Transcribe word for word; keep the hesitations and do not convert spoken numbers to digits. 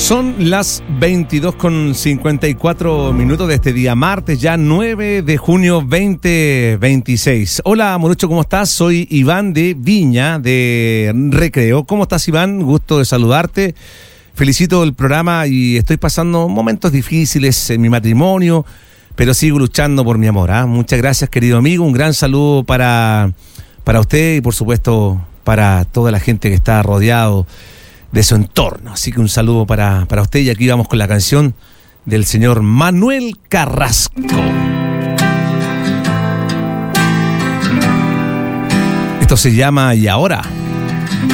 Son las veintidós con cincuenta y cuatro minutos de este día martes, ya nueve de junio veinte veintiséis. Hola, Morocho, ¿cómo estás? Soy Iván de Viña, de Recreo. ¿Cómo estás, Iván? Gusto de saludarte. Felicito el programa y estoy pasando momentos difíciles en mi matrimonio, pero sigo luchando por mi amor, ¿eh? Muchas gracias, querido amigo. Un gran saludo para, para usted y, por supuesto, para toda la gente que está rodeado de su entorno. Así que un saludo para, para usted, y aquí vamos con la canción del señor Manuel Carrasco. Esto se llama Y Ahora.